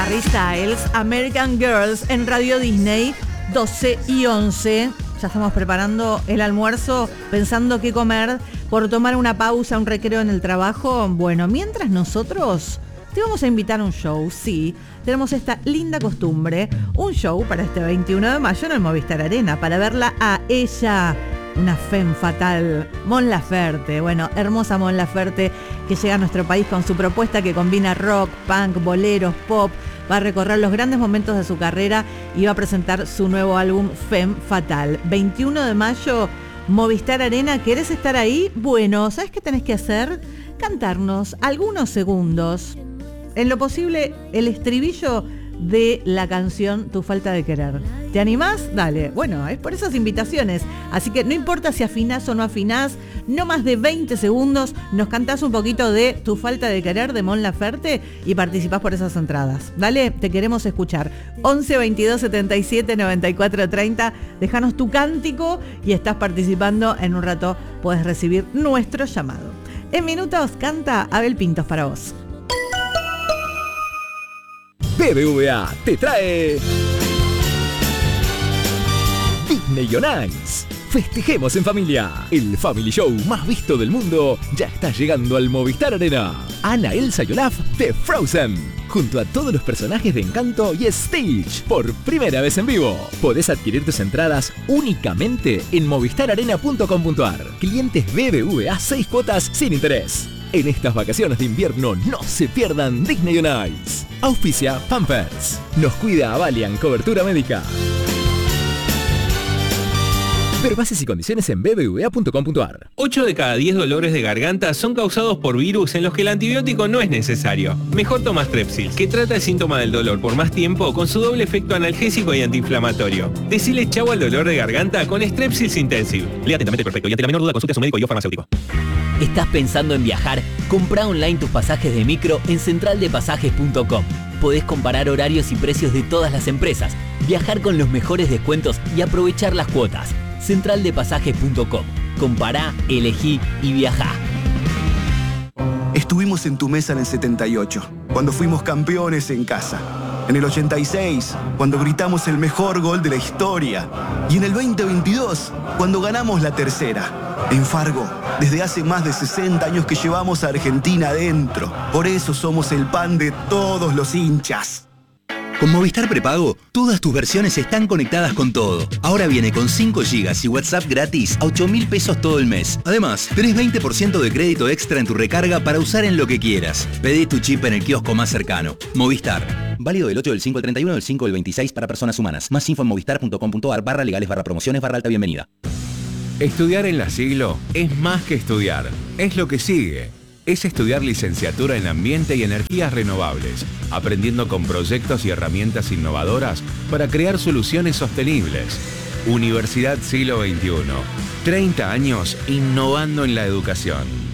Harry Styles, American Girls en Radio Disney, 12 y 11. Ya estamos preparando el almuerzo, pensando qué comer, por tomar una pausa, un recreo en el trabajo. Bueno, mientras nosotros te vamos a invitar a un show, sí. Tenemos esta linda costumbre, un show para este 21 de mayo en el Movistar Arena, para verla a ella, una femme fatal, Mon Laferte. Bueno, hermosa Mon Laferte, que llega a nuestro país con su propuesta que combina rock, punk, boleros, pop. Va a recorrer los grandes momentos de su carrera y va a presentar su nuevo álbum Femme Fatal. 21 de mayo, Movistar Arena. ¿Querés estar ahí? Bueno, ¿sabes qué tenés que hacer? Cantarnos algunos segundos, en lo posible, el estribillo de la canción Tu Falta de Querer. ¿Te animás? Dale. Bueno, es por esas invitaciones. Así que no importa si afinás o no afinás, no más de 20 segundos, nos cantás un poquito de Tu Falta de Querer de Mon Laferte y participás por esas entradas. Dale, te queremos escuchar. 11 22 77 94 30. Déjanos tu cántico y estás participando. En un rato podés recibir nuestro llamado. En minutos canta Abel Pintos para vos. BBVA te trae Disney on Ice. Festejemos en familia. El family show más visto del mundo ya está llegando al Movistar Arena. Anna, Elsa y Olaf de Frozen, junto a todos los personajes de Encanto y Stitch, por primera vez en vivo. Podés adquirir tus entradas únicamente en movistararena.com.ar. Clientes BBVA 6 cuotas sin interés. En estas vacaciones de invierno no se pierdan Disney on Ice. Auspicia Pampers. Nos cuida Avalian Cobertura Médica. Ver bases y condiciones en bbva.com.ar. 8 de cada 10 dolores de garganta son causados por virus en los que el antibiótico no es necesario. Mejor toma Strepsils, que trata el síntoma del dolor por más tiempo con su doble efecto analgésico y antiinflamatorio. Decile chau al dolor de garganta con Strepsils Intensive. Lea atentamente el prospecto y ante la menor duda consulte a su médico y o farmacéutico. ¿Estás pensando en viajar? Comprá online tus pasajes de micro en centraldepasajes.com. Podés comparar horarios y precios de todas las empresas, viajar con los mejores descuentos y aprovechar las cuotas. Centraldepasajes.com. Compará, elegí y viajá. Estuvimos en tu mesa en el 78, cuando fuimos campeones en casa. En el 86, cuando gritamos el mejor gol de la historia. Y en el 2022, cuando ganamos la tercera. En Fargo, desde hace más de 60 años que llevamos a Argentina adentro. Por eso somos el pan de todos los hinchas. Con Movistar Prepago, todas tus versiones están conectadas con todo. Ahora viene con 5 GB y WhatsApp gratis a 8.000 pesos todo el mes. Además, tenés 20% de crédito extra en tu recarga para usar en lo que quieras. Pedí tu chip en el kiosco más cercano. Movistar. Válido del 8 del 5 al 31 del 5 del 26 para personas humanas. Más info en movistar.com.ar/legales/promociones/alta bienvenida. Estudiar en La Siglo es más que estudiar. Es lo que sigue. Es estudiar licenciatura en Ambiente y Energías Renovables, aprendiendo con proyectos y herramientas innovadoras para crear soluciones sostenibles. Universidad Siglo XXI. 30 años innovando en la educación.